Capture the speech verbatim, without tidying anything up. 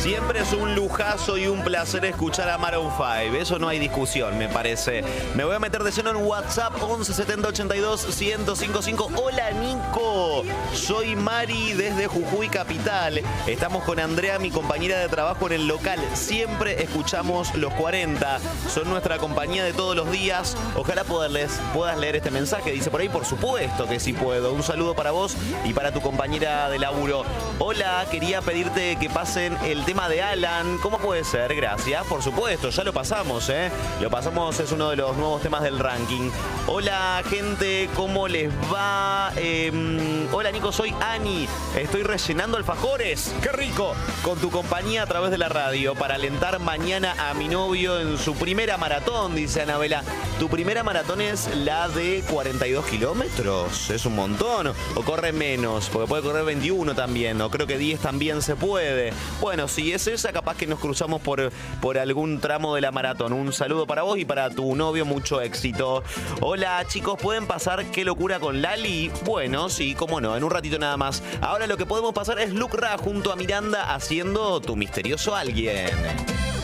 Siempre es un lujazo y un placer escuchar a Maroon cinco. Eso no hay discusión, me parece. Me voy a meter de lleno en WhatsApp once setenta ochenta y dos ciento cincuenta y cinco. Hola, Nico. Soy Mari desde Jujuy Capital. Estamos con Andrea, mi compañera de trabajo en el local. Siempre escuchamos los cuarenta. Son nuestra compañía de todos los días. Ojalá poderles, puedas leer este mensaje. Dice por ahí, por supuesto que sí puedo. Un saludo para vos y para tu compañera de laburo. Hola, quería pedirte que pasen el tema de Alan. ¿Cómo puede ser? Gracias. Por supuesto, ya lo pasamos, ¿eh? Lo pasamos, es uno de los nuevos temas del ranking. Hola, gente, ¿cómo les va? Eh, hola, Nico, soy Ani. Estoy rellenando alfajores. ¡Qué rico! Con tu compañía a través de la radio para alentar mañana a mi novio en su primera maratón, dice Anabela. ¿Tu primera maratón es la de cuarenta y dos kilómetros? Es un montón. ¿O corre menos? Porque puede correr veintiuno también. O creo que diez también se puede. Bueno, si es esa, capaz que nos cruzamos por, por algún tramo de la maratón. Un saludo para vos y para tu novio. Mucho éxito. Hola, chicos. ¿Pueden pasar Qué locura con Lali? Bueno, sí, cómo no. En un ratito nada más. Ahora lo que podemos pasar es Luke Ra junto a Miranda haciendo Tu misterioso alguien.